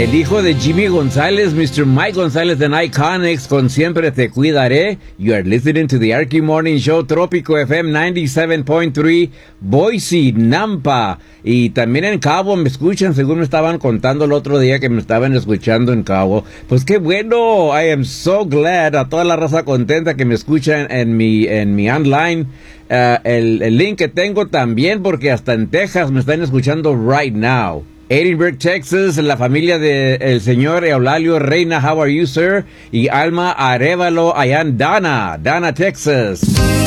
El hijo de Jimmy González, Mr. Mike González de Iconics, con Siempre Te Cuidaré. You are listening to the Arky Morning Show, Trópico FM 97.3, Boise, Nampa. Y también en Cabo me escuchan, según me estaban contando el otro día que me estaban escuchando en Cabo. Pues qué bueno, I am so glad, a toda la raza contenta que me escuchan en mi online. El link que tengo también, porque hasta en Texas me están escuchando right now. Edinburgh, Texas, la familia del señor Eulalio Reina, how are you, sir? Y Alma Arevalo, allá en Dana, Texas.